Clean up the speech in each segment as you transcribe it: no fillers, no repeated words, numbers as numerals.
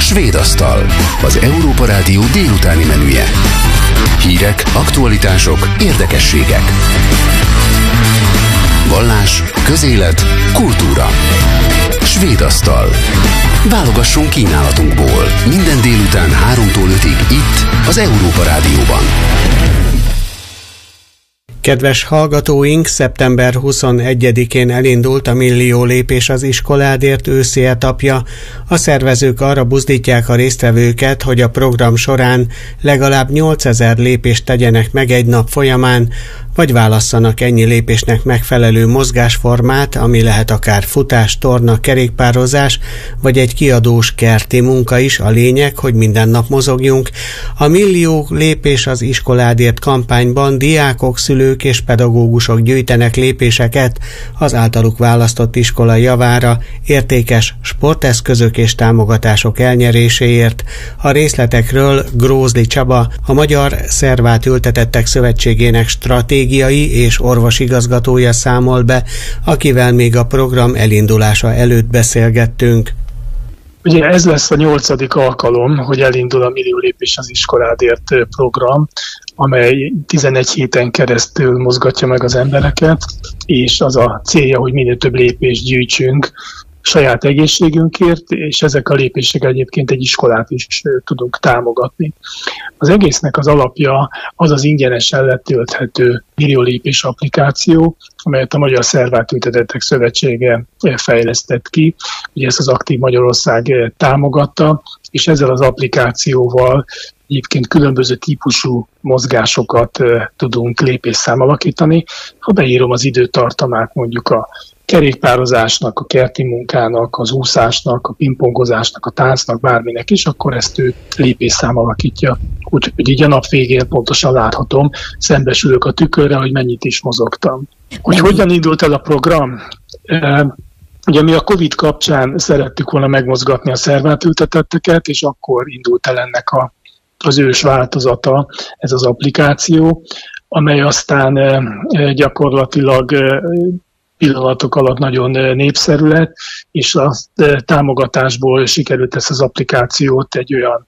Svéd asztal, az Európa Rádió délutáni menüje. Hírek, aktualitások, érdekességek. Vallás, közélet, kultúra. Svéd asztal. Válogassunk kínálatunkból. Minden délután 3-tól 5-ig itt, az Európa Rádióban. Kedves hallgatóink, szeptember 21-én elindult a Millió lépés az iskoládért őszi etapja. A szervezők arra buzdítják a résztvevőket, hogy a program során legalább 8000 lépést tegyenek meg egy nap folyamán, vagy válasszanak ennyi lépésnek megfelelő mozgásformát, ami lehet akár futás, torna, kerékpározás, vagy egy kiadós kerti munka is. A lényeg, hogy minden nap mozogjunk. A Millió lépés az iskoládért kampányban diákok, szülők és pedagógusok gyűjtenek lépéseket az általuk választott iskola javára, értékes sporteszközök és támogatások elnyeréséért. A részletekről Grózli Csaba, a Magyar Szervátültetettek Szövetségének stratégiai és orvosigazgatója számol be, akivel még a program elindulása előtt beszélgettünk. Ugye ez lesz a 8. alkalom, hogy elindul a Millió lépés az iskoládért program, amely 11 héten keresztül mozgatja meg az embereket, és az a célja, hogy minél több lépést gyűjtsünk saját egészségünkért, és ezek a lépések egyébként egy iskolát is tudunk támogatni. Az egésznek az alapja az az ingyenesen letölthető Millió lépés applikáció, amelyet a Magyar Szervátültetettek Szövetsége fejlesztett ki. Ugye ezt az Aktív Magyarország támogatta, és ezzel az applikációval egyébként különböző típusú mozgásokat tudunk lépésszám alakítani. Ha beírom az időtartamát mondjuk a kerékpározásnak, a kerti munkának, az úszásnak, a pingpongozásnak, a táncnak, bárminek is, akkor ezt ő lépésszám alakítja. Úgyhogy így a nap végén pontosan láthatom, szembesülök a tükörre, hogy mennyit is mozogtam. Hogy hogyan indult el a program? Ugye mi a Covid kapcsán szerettük volna megmozgatni a szervátültetetteket, és akkor indult el ennek az ős változata, ez az applikáció, amely aztán gyakorlatilag pillanatok alatt nagyon népszerű lett, és a támogatásból sikerült ezt az applikációt egy olyan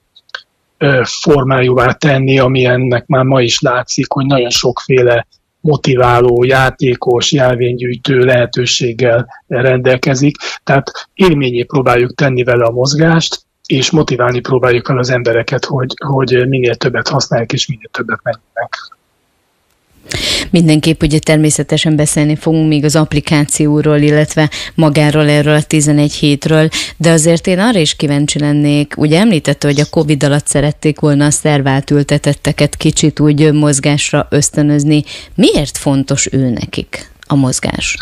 formájúvá tenni, ami ennek már ma is látszik, hogy nagyon sokféle motiváló, játékos, jelvénygyűjtő lehetőséggel rendelkezik. Tehát élményé próbáljuk tenni vele a mozgást, és motiválni próbáljuk vele az embereket, hogy minél többet használják, és minél többet menjenek. Mindenképp ugye természetesen beszélni fogunk még az applikációról, illetve magáról erről a 11 hétről, de azért én arra is kíváncsi lennék, ugye említette, hogy a Covid alatt szerették volna a szervátültetetteket kicsit úgy mozgásra ösztönözni. Miért fontos nekik a mozgás?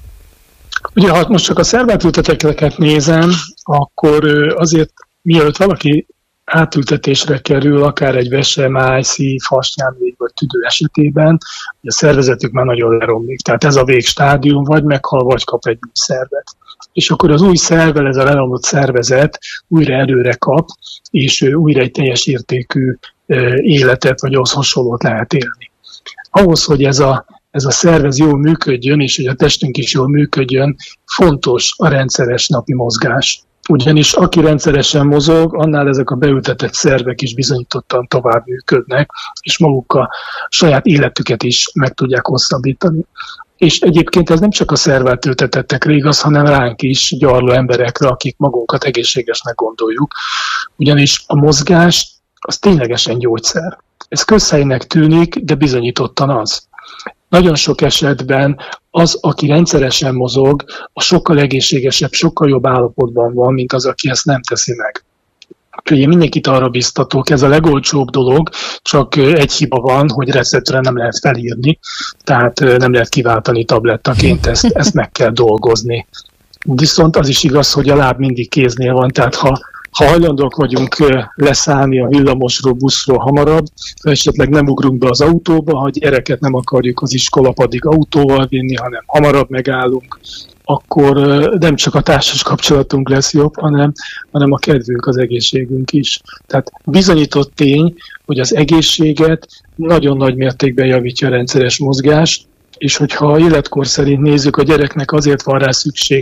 Ugye, ha most csak a szervátültetetteket nézem, akkor azért mielőtt valaki átültetésre kerül, akár egy vese, máj, szív, hasnyálmirigy vagy tüdő esetében, hogy a szervezetük már nagyon leromlik. Tehát ez a végstádium, vagy meghal, vagy kap egy új szervet. És akkor az új szervvel ez a leromlott szervezet újra erőre kap, és újra egy teljes értékű életet, vagy ahhoz hasonlót lehet élni. Ahhoz, hogy ez a szervez jól működjön, és hogy a testünk is jól működjön, fontos a rendszeres napi mozgás. Ugyanis aki rendszeresen mozog, annál ezek a beültetett szervek is bizonyítottan tovább működnek, és maguk a saját életüket is meg tudják hosszabbítani. És egyébként ez nem csak a szervátültetettekre igaz, hanem ránk is, gyarló emberekre, akik magunkat egészségesnek gondoljuk. Ugyanis a mozgás az ténylegesen gyógyszer. Ez közhelynek tűnik, de bizonyítottan az. Nagyon sok esetben az, aki rendszeresen mozog, a sokkal egészségesebb, sokkal jobb állapotban van, mint az, aki ezt nem teszi meg. Úgyhogy mindenkit arra biztatok, ez a legolcsóbb dolog, csak egy hiba van, hogy receptre nem lehet felírni, tehát nem lehet kiváltani tablettaként, ezt meg kell dolgozni. Viszont az is igaz, hogy a láb mindig kéznél van, tehát ha hajlandók vagyunk leszállni a villamosról, buszról hamarabb, esetleg nem ugrunk be az autóba, ha gyereket nem akarjuk az iskolapadig autóval vinni, hanem hamarabb megállunk, akkor nem csak a társas kapcsolatunk lesz jobb, hanem a kedvünk, az egészségünk is. Tehát bizonyított tény, hogy az egészséget nagyon nagy mértékben javítja a rendszeres mozgás, és hogyha életkor szerint nézzük, a gyereknek azért van rá szüksége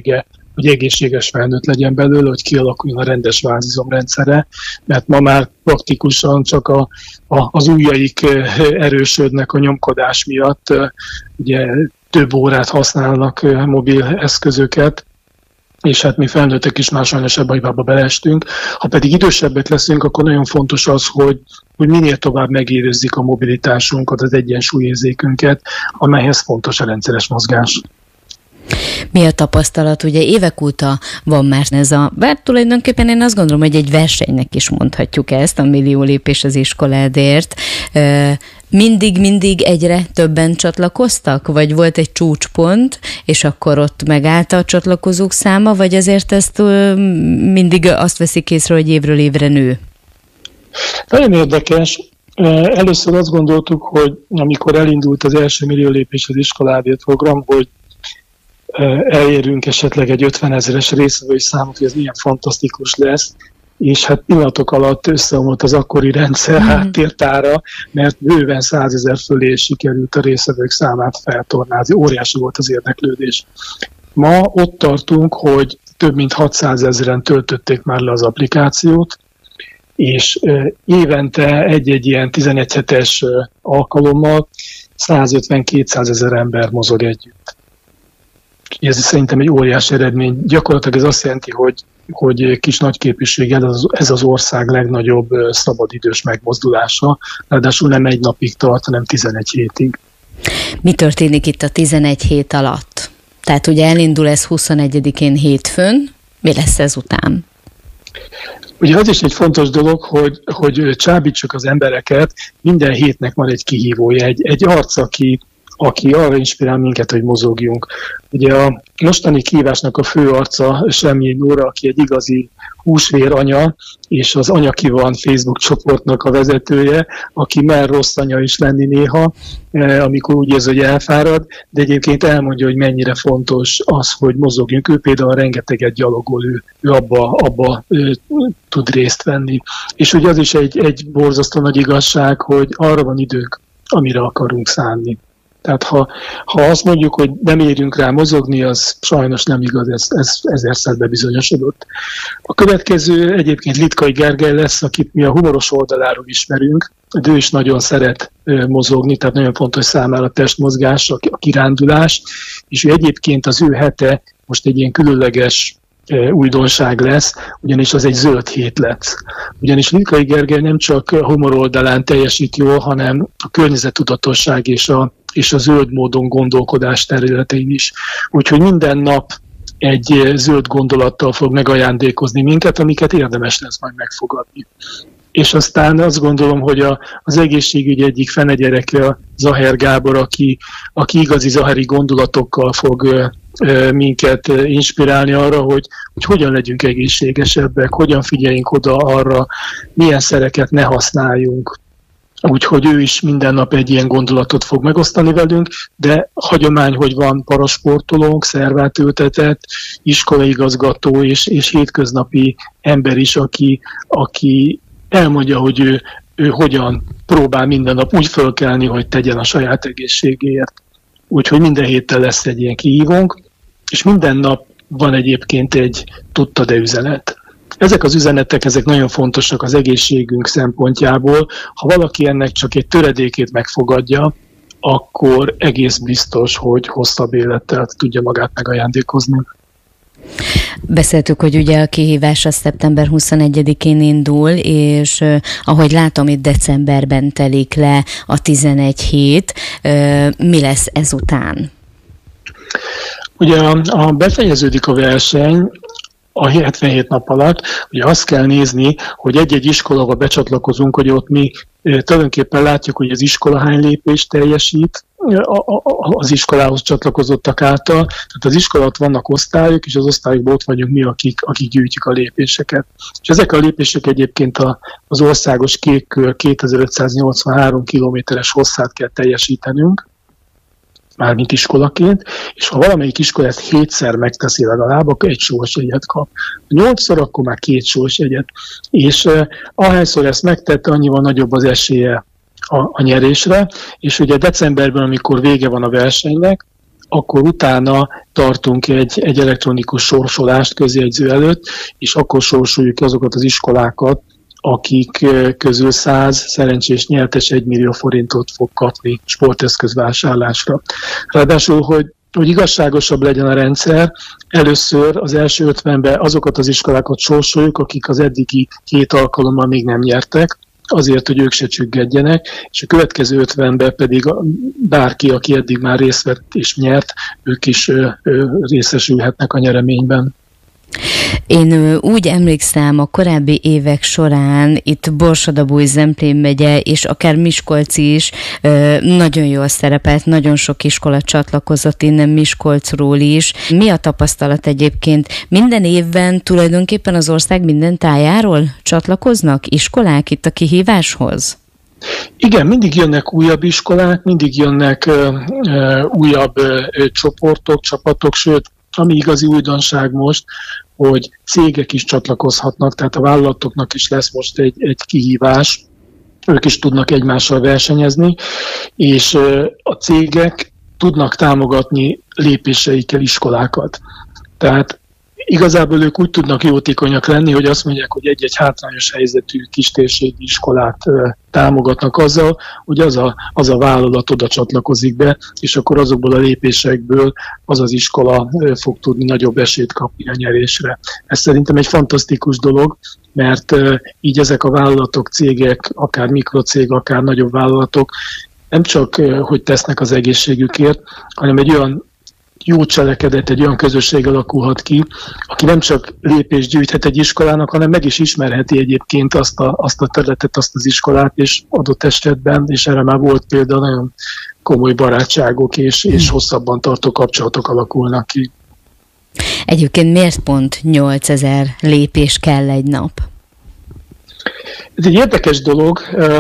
hogy egészséges felnőtt legyen belőle, hogy kialakuljon a rendes vázizomrendszere, mert ma már praktikusan csak az ujjaik erősödnek a nyomkodás miatt, ugye több órát használnak mobil eszközöket, és hát mi felnőttek is már sajnos ebbe a hibába beleestünk. Ha pedig idősebbek leszünk, akkor nagyon fontos az, hogy minél tovább megérezzük a mobilitásunkat, az egyensúlyérzékünket, amelyhez fontos a rendszeres mozgás. Mi a tapasztalat? Ugye évek óta van már ez bár tulajdonképpen én azt gondolom, hogy egy versenynek is mondhatjuk ezt, a millió lépés az iskoládért. Mindig egyre többen csatlakoztak? Vagy volt egy csúcspont, és akkor ott megállt a csatlakozók száma, vagy azért ezt mindig azt veszik észre, hogy évről évre nő? Nagyon érdekes. Először azt gondoltuk, hogy amikor elindult az első millió lépés az iskoládért program, hogy elérünk esetleg egy 50 000-es részvevői számot, hogy ez milyen fantasztikus lesz, és hát pillanatok alatt összeomlott az akkori rendszer háttértára, mert bőven 100 000 fölé sikerült a részvevők számát feltornázni. Óriási volt az érdeklődés. Ma ott tartunk, hogy több mint 600 000-en töltötték már le az applikációt, és évente egy-egy ilyen 11 hetes alkalommal 150-200 000 ember mozog együtt. Ez szerintem egy óriási eredmény. Gyakorlatilag ez azt jelenti, hogy kis nagyképűséggel ez az ország legnagyobb szabadidős megmozdulása, ráadásul nem egy napig tart, hanem 11 hétig. Mi történik itt a 11 hét alatt? Tehát ugye elindul ez 21-én hétfőn, mi lesz ezután? Ugye az is egy fontos dolog, hogy csábítsuk az embereket, minden hétnek van egy kihívója, egy arc, aki arra inspirál minket, hogy mozogjunk. Ugye a mostani kihívásnak a fő arca Semjén Nóra, aki egy igazi húsvér anya, és az Anya Ki Van Facebook csoportnak a vezetője, aki mer rossz anya is lenni néha, amikor úgy érzi, hogy elfárad, de egyébként elmondja, hogy mennyire fontos az, hogy mozogjunk. Ő például rengeteget gyalogol, ő abba tud részt venni. És ugye az is egy borzasztó nagy igazság, hogy arra van időnk, amire akarunk szánni. Tehát ha azt mondjuk, hogy nem érünk rá mozogni, az sajnos nem igaz, ez ezerszer bebizonyosodott. A következő egyébként Litkai Gergely lesz, akit mi a humoros oldaláról ismerünk, de ő is nagyon szeret mozogni, tehát nagyon fontos számára a testmozgás, a kirándulás, és ő egyébként az ő hete most egy ilyen különleges újdonság lesz, ugyanis az egy zöld hét lesz. Ugyanis Litkai Gergely nem csak humor oldalán teljesít jól, hanem a környezettudatosság és a zöld módon gondolkodás területein is. Úgyhogy minden nap egy zöld gondolattal fog megajándékozni minket, amiket érdemes lesz majd megfogadni. És aztán azt gondolom, hogy az egészségügy egyik fenegyereke a Zaher Gábor, aki igazi zaheri gondolatokkal fog minket inspirálni arra, hogy hogyan legyünk egészségesebbek, hogyan figyeljünk oda arra, milyen szereket ne használjunk. Úgyhogy ő is minden nap egy ilyen gondolatot fog megosztani velünk, de hagyomány, hogy van parasportolónk, szervátültetett, iskolaigazgató és hétköznapi ember is, aki elmondja, hogy ő hogyan próbál minden nap úgy fölkelni, hogy tegyen a saját egészségéért. Úgyhogy minden héttel lesz egy ilyen kihívónk, és minden nap van egyébként egy tudta-e üzenet. Ezek az üzenetek, ezek nagyon fontosak az egészségünk szempontjából. Ha valaki ennek csak egy töredékét megfogadja, akkor egész biztos, hogy hosszabb élettel tudja magát megajándékozni. Beszéltük, hogy ugye a kihívás a szeptember 21-én indul, és ahogy látom, itt decemberben telik le a 11 hét. Mi lesz ezután? Ugye befejeződik a verseny a 77 nap alatt, ugye azt kell nézni, hogy egy-egy iskolába becsatlakozunk, hogy ott mi tulajdonképpen látjuk, hogy az iskola hány lépést teljesít az iskolához csatlakozottak által. Tehát az iskolát vannak osztályok, és az osztályokban ott vagyunk mi, akik gyűjtjük a lépéseket. És ezek a lépések egyébként az országos kék kör 2583 kilométeres hosszát kell teljesítenünk, mármint iskolaként, és ha valamelyik iskola ezt 7-szer megteszi legalább, akkor egy sorsjegyet kap. 8-szor, akkor már 2 sorsjegyet. És ahányszor ezt megtette, annyival nagyobb az esélye a nyerésre, és ugye decemberben, amikor vége van a versenynek, akkor utána tartunk egy elektronikus sorsolást közjegyző előtt, és akkor sorsoljuk azokat az iskolákat, akik közül 100 szerencsés nyertes 1 millió forintot fog kapni sporteszközvásárlásra. Ráadásul, hogy igazságosabb legyen a rendszer, először az első 50-ben azokat az iskolákat sorsoljuk, akik az eddigi 2 alkalommal még nem nyertek, azért, hogy ők se csüggedjenek, és a következő 50-ben pedig bárki, aki eddig már részt vett és nyert, ők is részesülhetnek a nyereményben. Én úgy emlékszem, a korábbi évek során itt Borsod-Abaúj-Zemplén megye, és akár Miskolc is nagyon jól szerepelt, nagyon sok iskola csatlakozott innen Miskolcról is. Mi a tapasztalat egyébként? Minden évben tulajdonképpen az ország minden tájáról csatlakoznak iskolák itt a kihíváshoz? Igen, mindig jönnek újabb iskolák, mindig jönnek újabb csoportok, csapatok, sőt, ami igazi újdonság most, hogy cégek is csatlakozhatnak, tehát a vállalatoknak is lesz most egy kihívás, ők is tudnak egymással versenyezni, és a cégek tudnak támogatni lépéseikkel iskolákat. Tehát igazából ők úgy tudnak jótékonyak lenni, hogy azt mondják, hogy egy-egy hátrányos helyzetű kistérségi iskolát támogatnak azzal, hogy az a vállalat oda csatlakozik be, és akkor azokból a lépésekből az iskola fog tudni nagyobb esélyt kapni a nyerésre. Ez szerintem egy fantasztikus dolog, mert így ezek a vállalatok, cégek, akár mikrocég, akár nagyobb vállalatok nem csak, hogy tesznek az egészségükért, hanem egy olyan jó cselekedet, egy olyan közösség alakulhat ki, aki nem csak lépést gyűjthet egy iskolának, hanem meg is ismerheti egyébként azt a területet, azt az iskolát, és adott esetben, és erre már volt példa, nagyon komoly barátságok és hosszabban tartó kapcsolatok alakulnak ki. Egyébként miért pont 8000 lépés kell egy nap? Ez egy érdekes dolog.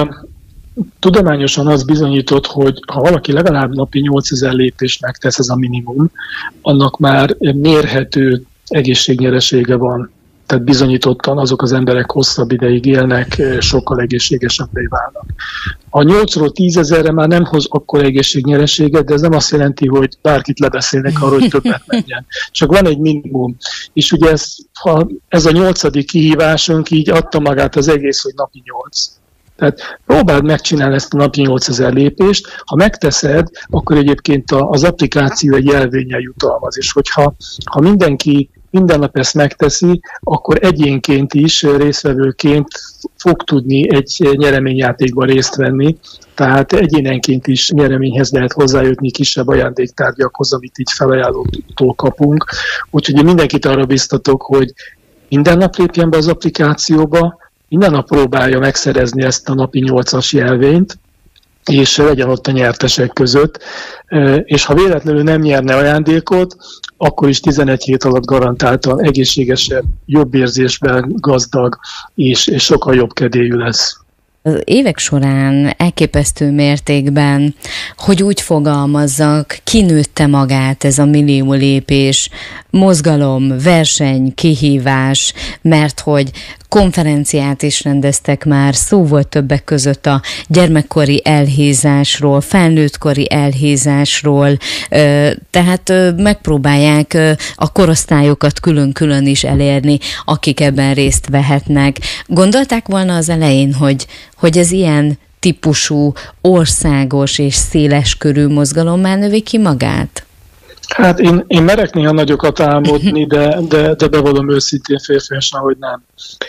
Tudományosan az bizonyított, hogy ha valaki legalább napi 8000 lépést megtesz, ez a minimum, annak már mérhető egészségnyeresége van. Tehát bizonyítottan azok az emberek hosszabb ideig élnek, sokkal egészségesebbé válnak. A 8-ról 10 000-re már nem hoz akkor egészségnyereséget, de ez nem azt jelenti, hogy bárkit lebeszélnek arról, hogy többet menjen. Csak van egy minimum. És ugye ez a 8. kihívásunk így adta magát az egész, hogy napi 8. Tehát próbáld megcsinálni ezt a napi 8000 lépést, ha megteszed, akkor egyébként az applikáció egy jelvénnyel jutalmaz, és hogyha mindenki minden nap ezt megteszi, akkor egyénként is, résztvevőként fog tudni egy nyereményjátékban részt venni, tehát egyénenként is nyereményhez lehet hozzájutni, kisebb ajándéktárgyakhoz, amit így felajánlótól kapunk. Úgyhogy mindenkit arra biztatok, hogy minden nap lépjen be az applikációba, minden nap próbálja megszerezni ezt a napi 8-as jelvényt, és legyen ott a nyertesek között. És ha véletlenül nem nyerne ajándékot, akkor is 11 hét alatt garantáltan egészségesebb, jobb érzésben gazdag, és sokkal jobb kedélyű lesz. Az évek során elképesztő mértékben, hogy úgy fogalmazzak, kinőtte magát ez a millió lépés, mozgalom, verseny, kihívás, mert hogy konferenciát is rendeztek már, szó volt többek között a gyermekkori elhízásról, felnőttkori elhízásról, tehát megpróbálják a korosztályokat külön-külön is elérni, akik ebben részt vehetnek. Gondolták volna az elején, hogy ez ilyen típusú, országos és széleskörű mozgalommá növi ki magát? Hát én merek néha nagyokat álmodni, de bevallom őszintén férfiasan, hogy nem.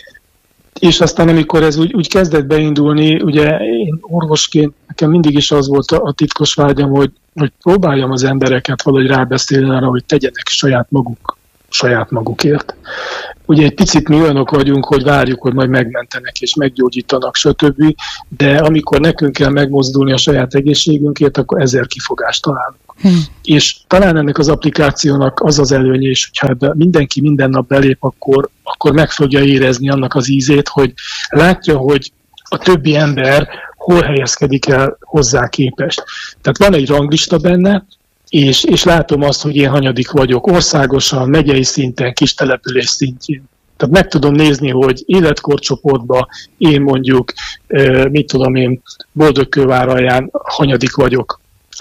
És aztán amikor ez úgy kezdett beindulni, ugye én orvosként nekem mindig is az volt a titkos vágyam, hogy próbáljam az embereket valahogy rábeszélni arra, hogy tegyenek saját magukért. Ugye egy picit mi olyanok vagyunk, hogy várjuk, hogy majd megmentenek és meggyógyítanak, stb. De amikor nekünk kell megmozdulni a saját egészségünkért, akkor 1000 kifogást találunk. És talán ennek az applikációnak az az előnye is, hogyha mindenki minden nap belép, akkor meg fogja érezni annak az ízét, hogy látja, hogy a többi ember hol helyezkedik el hozzá képest. Tehát van egy ranglista benne, és látom azt, hogy én hanyadik vagyok országosan, megyei szinten, kis település szintjén. Tehát meg tudom nézni, hogy életkorcsoportban én mondjuk, Boldogkőváralján hanyadik vagyok.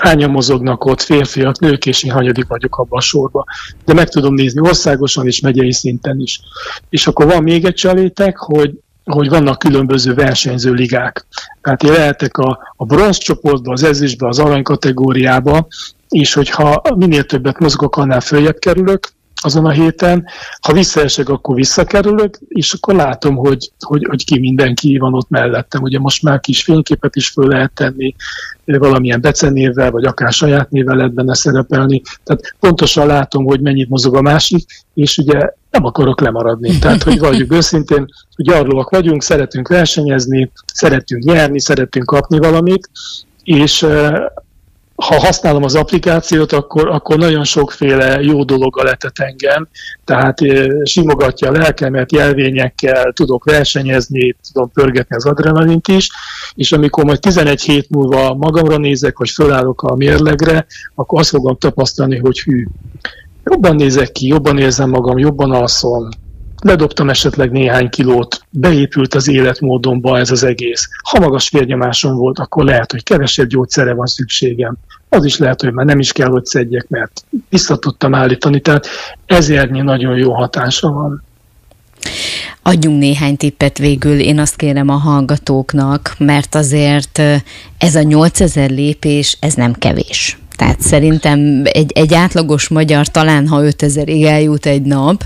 hányan mozognak ott, férfiak, nők, és én hanyadik vagyok abban a sorban. De meg tudom nézni országosan és megyei szinten is. És akkor van még egy csalétek, hogy vannak különböző versenyző ligák. Tehát én lehetek a bronz csoportba, az ezüstbe, az arany kategóriába, és hogyha minél többet mozgok, annál följebb kerülök azon a héten. Ha visszaesek, akkor visszakerülök, és akkor látom, hogy ki mindenki van ott mellettem. Ugye most már kis fényképet is föl lehet tenni, valamilyen becenévvel, vagy akár saját névvel lehet benne szerepelni. Tehát pontosan látom, hogy mennyit mozog a másik, és ugye nem akarok lemaradni. Tehát, hogy vagyunk őszintén, hogy gyarlóak vagyunk, szeretünk versenyezni, szeretünk nyerni, szeretünk kapni valamit, és ha használom az applikációt, akkor nagyon sokféle jó dologgal letet engem, tehát simogatja a lelkemet, jelvényekkel, tudok versenyezni, tudom pörgetni az adrenalint is, és amikor majd 11 hét múlva magamra nézek, vagy fölállok a mérlegre, akkor azt fogom tapasztalni, hogy hű, jobban nézek ki, jobban érzem magam, jobban alszom, ledobtam esetleg néhány kilót, beépült az életmódomba ez az egész. Ha magas vérnyomásom volt, akkor lehet, hogy kevesebb gyógyszerre van szükségem. Az is lehet, hogy már nem is kell, hogy szedjek, mert vissza tudtam állítani. Tehát ezernyi nagyon jó hatása van. Adjunk néhány tippet végül, én azt kérem a hallgatóknak, mert azért ez a 8000 lépés, ez nem kevés. Tehát szerintem egy átlagos magyar talán, ha 5000-ig eljut egy nap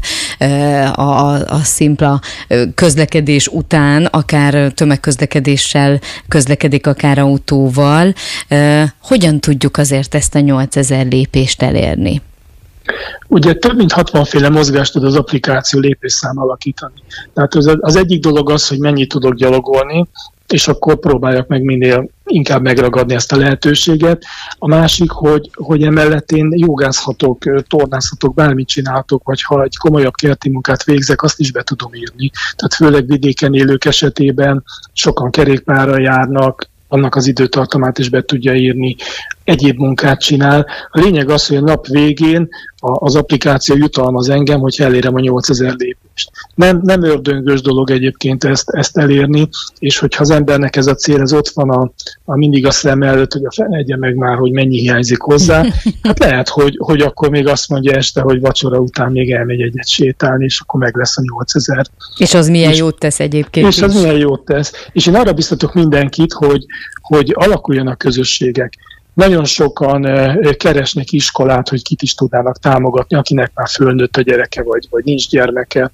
a szimpla közlekedés után, akár tömegközlekedéssel közlekedik, akár autóval. Hogyan tudjuk azért ezt a 8000 lépést elérni? Ugye több mint 60 féle mozgást tud az applikáció lépésszám alakítani. Tehát az egyik dolog az, hogy mennyit tudok gyalogolni, és akkor próbáljak meg minél inkább megragadni ezt a lehetőséget. A másik, hogy emellett én jogázhatok, tornázhatok, bármit csinálhatok, vagy ha egy komolyabb kerti munkát végzek, azt is be tudom írni. Tehát főleg vidéken élők esetében sokan kerékpárral járnak, annak az időtartamát is be tudja írni, egyéb munkát csinál. A lényeg az, hogy a nap végén az applikáció jutalmaz engem, hogy elérem a 8000 lépést. Nem ördöngös dolog egyébként ezt elérni, és hogyha az embernek ez a cél, ez ott van mindig a szem előtt, hogy a fenegye meg már, hogy mennyi hiányzik hozzá, hát lehet, hogy akkor még azt mondja este, hogy vacsora után még elmegy egyet sétálni, és akkor meg lesz a 8000. És az milyen jót tesz egyébként és az milyen jót tesz. És én arra biztatok mindenkit, hogy alakuljanak közösségek. Nagyon sokan keresnek iskolát, hogy kit is tudnának támogatni, akinek már fölnőtt a gyereke, vagy nincs gyermeke.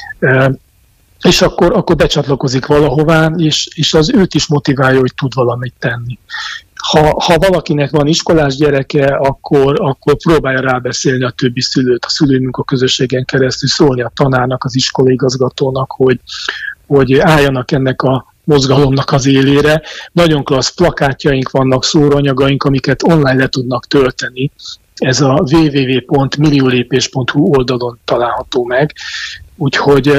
És akkor becsatlakozik valahová, és az őt is motiválja, hogy tud valamit tenni. Ha valakinek van iskolás gyereke, akkor próbálja rábeszélni a többi szülőt, a szülőmunka közösségen keresztül, szólni a tanárnak, az iskolaigazgatónak, hogy álljanak ennek a mozgalomnak az élére. Nagyon klassz plakátjaink vannak, szóróanyagaink, amiket online le tudnak tölteni. Ez a www.milliolépés.hu oldalon található meg. Úgyhogy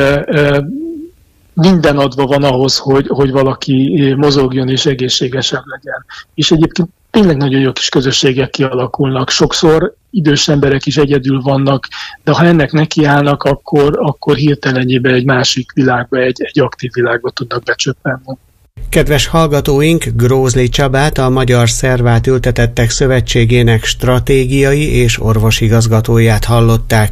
minden adva van ahhoz, hogy valaki mozogjon és egészségesebb legyen. És egyébként tényleg nagyon jó kis közösségek kialakulnak. Sokszor idős emberek is egyedül vannak, de ha ennek nekiállnak, akkor hirtelenjében egy másik világba, egy aktív világba tudnak becsöppenni. Kedves hallgatóink, Grózli Csabát, a Magyar Szervát Ültetettek Szövetségének stratégiai és orvosigazgatóját hallották.